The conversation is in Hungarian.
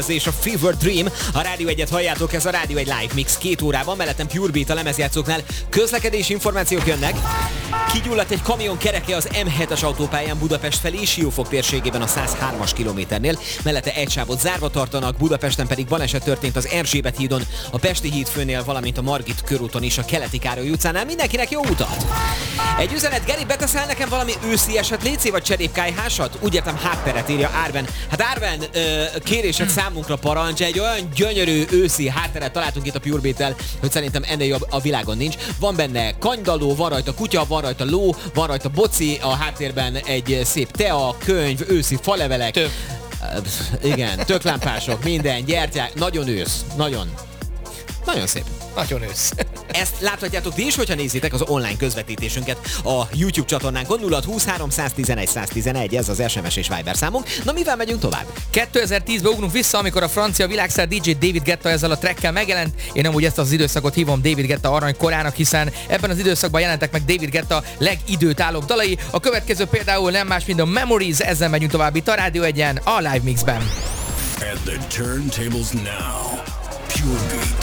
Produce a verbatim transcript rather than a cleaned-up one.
és a Fever Dream. A Rádió egyet halljátok, ez a Rádió egy live mix két órában, mellettem Pure Beat a lemezjátszóknál. Közlekedési információk jönnek. Kigyulladt egy kamion kereke az M hetes autópályán Budapest felé, Siófok térségében a száz hármas kilométernél. Mellette egy sávot zárva tartanak, Budapesten pedig baleset történt az Erzsébet hídon, a Pesti híd főnél, valamint a Margit körúton is a Keleti Károly utcánál. Mindenkinek jó utat! Egy üzenet, Geri, beteszel nekem valami őszi eset, léci vagy cserépkályhásat? Úgy értem, hátteret írja Árben. Hát Árben, ö, kérésed számunkra parancs, egy olyan gyönyörű őszi hátteret találtunk itt a Pure Beat-tel, hogy szerintem ennél jobb a világon nincs. Van benne kanydaló, van rajta kutya, van rajta ló, van rajta boci, a háttérben egy szép tea, könyv, őszi falevelek. Tök. Igen, töklámpások, minden, gyertyák, nagyon ősz, nagyon. Nagyon szép. Nagyon ősz. Ezt láthatjátok ti is, hogyha nézitek az online közvetítésünket a YouTube csatornánkon. Nulla húsz három tizenegy száz tizenegy, ez az es em es és Viber számunk. Na, mivel megyünk tovább? kétezer-tízben ugrunk vissza, amikor a francia világsztár dé dzsé David Guetta ezzel a trackkel megjelent. Én amúgy ezt az időszakot hívom David Guetta aranykorának, hiszen ebben az időszakban jelentek meg David Guetta legidőtállóbb dalai. A következő például nem más, mint a Memories, ezzel megyünk tovább itt a Rádió egyen, a Live Mixben. At the turntables now, Pure Beat.